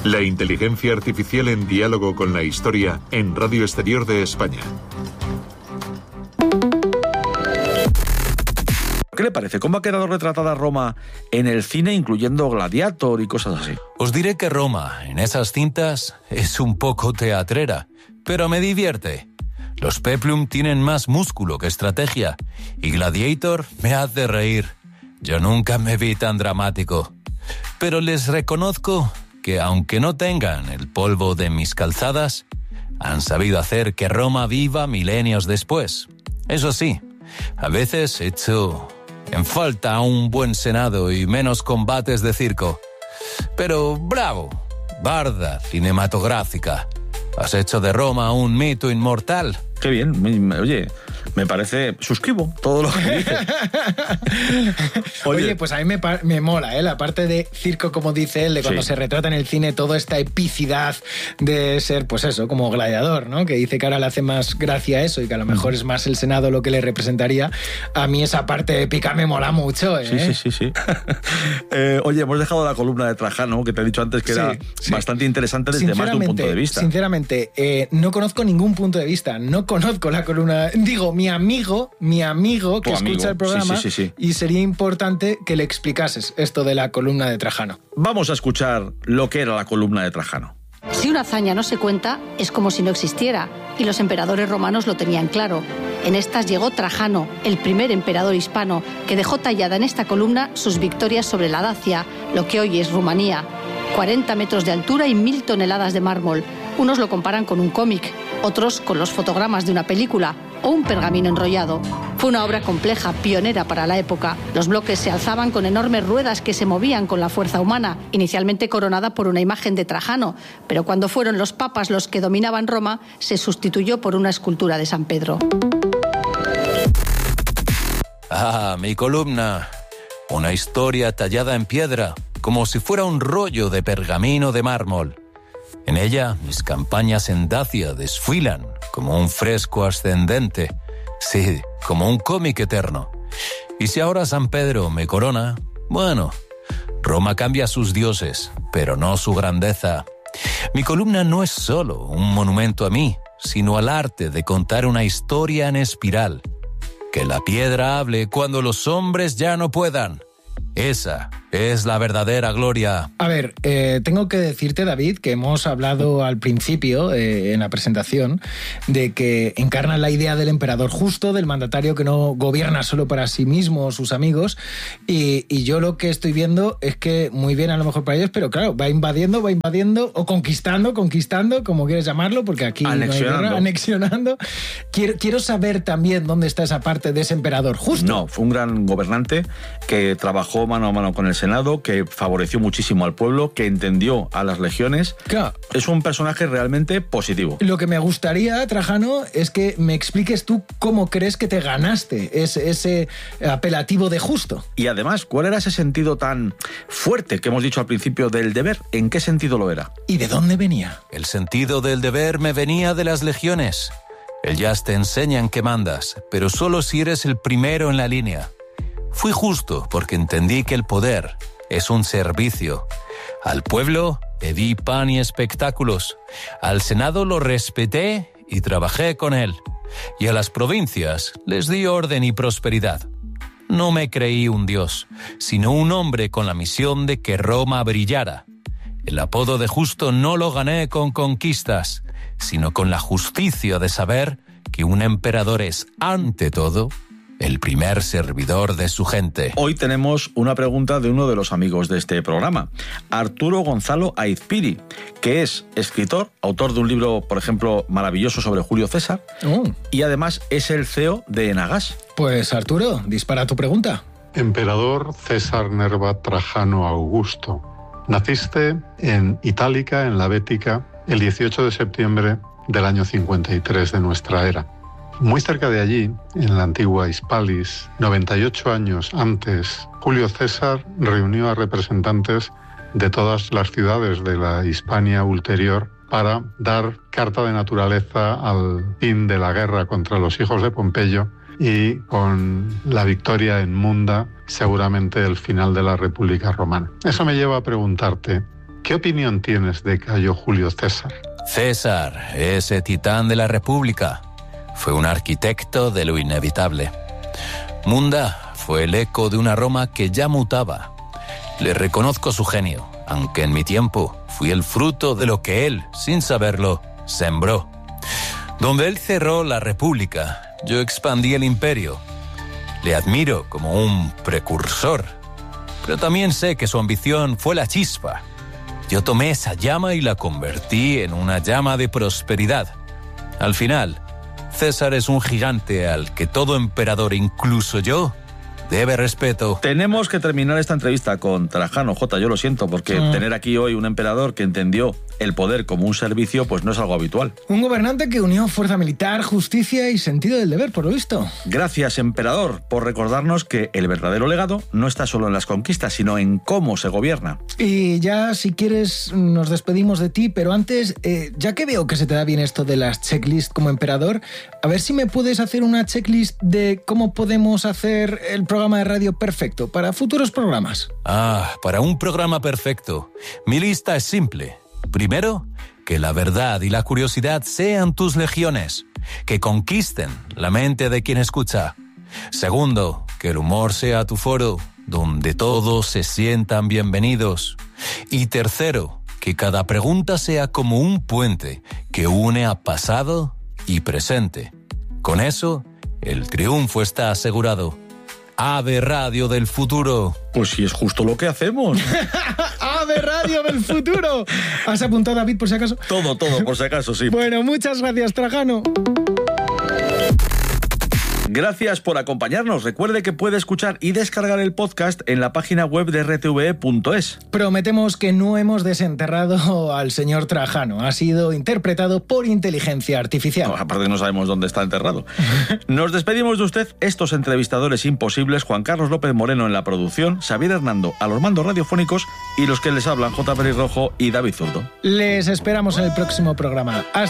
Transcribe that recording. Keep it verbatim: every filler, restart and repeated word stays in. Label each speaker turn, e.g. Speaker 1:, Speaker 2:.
Speaker 1: La inteligencia artificial en diálogo con la historia en Radio Exterior de España.
Speaker 2: ¿Qué le parece? ¿Cómo ha quedado retratada Roma en el cine, incluyendo Gladiator y cosas así?
Speaker 3: Os diré que Roma, en esas cintas, es un poco teatrera, pero me divierte. Los Peplum tienen más músculo que estrategia, y Gladiator me hace reír. Yo nunca me vi tan dramático. Pero les reconozco que, aunque no tengan el polvo de mis calzadas, han sabido hacer que Roma viva milenios después. Eso sí, a veces echo en falta un buen senado y menos combates de circo. Pero bravo, barda cinematográfica. Has hecho de Roma un mito inmortal.
Speaker 2: Qué bien, oye, me parece, suscribo todo lo que dices.
Speaker 4: Oye, Oye, pues a mí me, me mola, ¿eh? La parte de circo, como dice él, de cuando sí. se retrata en el cine toda esta epicidad de ser, pues eso, como Gladiador, ¿no? Que dice que ahora le hace más gracia eso y que a lo mejor es más el Senado lo que le representaría. A mí esa parte épica me mola mucho, ¿eh?
Speaker 2: Sí, sí, sí, sí. eh, oye, hemos dejado la columna de Trajano, que te he dicho antes que sí, era sí. bastante interesante desde más de un punto de vista.
Speaker 4: Sinceramente, eh, no conozco ningún punto de vista, no conozco la columna, digo, mi amigo, mi amigo que tu escucha amigo. el programa
Speaker 2: sí, sí, sí, sí.
Speaker 4: y sería importante que le explicases esto de la columna de Trajano.
Speaker 2: Vamos a escuchar lo que era la columna de Trajano.
Speaker 5: Si una hazaña no se cuenta, es como si no existiera, y los emperadores romanos lo tenían claro. En estas llegó Trajano, el primer emperador hispano, que dejó tallada en esta columna sus victorias sobre la Dacia, lo que hoy es Rumanía. cuarenta metros de altura y mil toneladas de mármol. Unos lo comparan con un cómic, otros con los fotogramas de una película o un pergamino enrollado. Fue una obra compleja, pionera para la época. Los bloques se alzaban con enormes ruedas que se movían con la fuerza humana, inicialmente coronada por una imagen de Trajano, pero cuando fueron los papas los que dominaban Roma, se sustituyó por una escultura de San Pedro.
Speaker 3: Ah, mi columna. Una historia tallada en piedra, como si fuera un rollo de pergamino de mármol. En ella, mis campañas en Dacia desfilan como un fresco ascendente, sí, como un cómic eterno. Y si ahora San Pedro me corona, bueno, Roma cambia sus dioses, pero no su grandeza. Mi columna no es solo un monumento a mí, sino al arte de contar una historia en espiral. Que la piedra hable cuando los hombres ya no puedan. Esa es la verdadera gloria.
Speaker 4: A ver, eh, tengo que decirte, David, que hemos hablado al principio, eh, en la presentación, de que encarna la idea del emperador justo, del mandatario que no gobierna solo para sí mismo o sus amigos, y, y yo lo que estoy viendo es que muy bien a lo mejor para ellos, pero claro, va invadiendo, va invadiendo, o conquistando, conquistando, como quieres llamarlo, porque aquí no hay guerra, anexionando. Quiero, quiero saber también dónde está esa parte de ese emperador justo.
Speaker 2: No, fue un gran gobernante que trabajó mano a mano con el Senado, que favoreció muchísimo al pueblo, que entendió a las legiones.
Speaker 4: Claro.
Speaker 2: Es un personaje realmente positivo.
Speaker 4: Lo que me gustaría, Trajano, es que me expliques tú cómo crees que te ganaste ese, ese apelativo de justo.
Speaker 2: Y además, ¿cuál era ese sentido tan fuerte que hemos dicho al principio del deber? ¿En qué sentido lo era?
Speaker 4: ¿Y de dónde venía?
Speaker 3: El sentido del deber me venía de las legiones. Ellas te enseñan que mandas, pero solo si eres el primero en la línea. Fui justo porque entendí que el poder es un servicio. Al pueblo le di pan y espectáculos. Al Senado lo respeté y trabajé con él. Y a las provincias les di orden y prosperidad. No me creí un dios, sino un hombre con la misión de que Roma brillara. El apodo de justo no lo gané con conquistas, sino con la justicia de saber que un emperador es, ante todo, el primer servidor de su gente.
Speaker 2: Hoy tenemos una pregunta de uno de los amigos de este programa, Arturo Gonzalo Aizpiri, que es escritor, autor de un libro, por ejemplo, maravilloso sobre Julio César, oh. y además es el C E O de Enagas.
Speaker 4: Pues Arturo, dispara tu pregunta.
Speaker 6: Emperador César Nerva Trajano Augusto, naciste en Itálica, en la Bética, el dieciocho de septiembre del año cincuenta y tres de nuestra era. Muy cerca de allí, en la antigua Hispalis, noventa y ocho años antes, Julio César reunió a representantes de todas las ciudades de la Hispania ulterior para dar carta de naturaleza al fin de la guerra contra los hijos de Pompeyo y con la victoria en Munda, seguramente el final de la República Romana. Eso me lleva a preguntarte, ¿Qué opinión tienes de Cayo Julio César?
Speaker 3: César, ese titán de la República, fue un arquitecto de lo inevitable. Munda fue el eco de una Roma que ya mutaba. Le reconozco su genio, aunque en mi tiempo fui el fruto de lo que él, sin saberlo, sembró. Donde él cerró la República, yo expandí el imperio. Le admiro como un precursor, pero también sé que su ambición fue la chispa. Yo tomé esa llama y la convertí en una llama de prosperidad. Al final, César es un gigante al que todo emperador, incluso yo, debe respeto.
Speaker 2: Tenemos que terminar esta entrevista con Trajano, Jota, yo lo siento, porque mm. tener aquí hoy un emperador que entendió el poder como un servicio, pues no es algo habitual.
Speaker 4: Un gobernante que unió fuerza militar, justicia y sentido del deber, por lo visto.
Speaker 2: Gracias, emperador, por recordarnos que el verdadero legado no está solo en las conquistas, sino en cómo se gobierna.
Speaker 4: Y ya, si quieres, nos despedimos de ti, pero antes, eh, ya que veo que se te da bien esto de las checklists como emperador, a ver si me puedes hacer una checklist de cómo podemos hacer el programa de radio perfecto para futuros programas.
Speaker 3: Ah, para un programa perfecto. Mi lista es simple. Primero, que la verdad y la curiosidad sean tus legiones, que conquisten la mente de quien escucha. Segundo, que el humor sea tu foro, donde todos se sientan bienvenidos. Y tercero, que cada pregunta sea como un puente que une a pasado y presente. Con eso, el triunfo está asegurado. Ave Radio del Futuro.
Speaker 2: Pues sí, es justo lo que hacemos.
Speaker 4: ¡Ave Radio del Futuro! ¿Has apuntado, David, por si acaso?
Speaker 2: Todo, todo, por si acaso, sí.
Speaker 4: Bueno, muchas gracias, Trajano.
Speaker 2: Gracias por acompañarnos. Recuerde que puede escuchar y descargar el podcast en la página web de R T V E punto es.
Speaker 4: Prometemos que no hemos desenterrado al señor Trajano. Ha sido interpretado por inteligencia artificial.
Speaker 2: No, aparte no sabemos dónde está enterrado. Nos despedimos de usted, estos entrevistadores imposibles, Juan Carlos López Moreno en la producción, Xavier Hernando a los mandos radiofónicos y los que les hablan, J. Pérez Rojo y David Zurdo.
Speaker 4: Les esperamos en el próximo programa. Hasta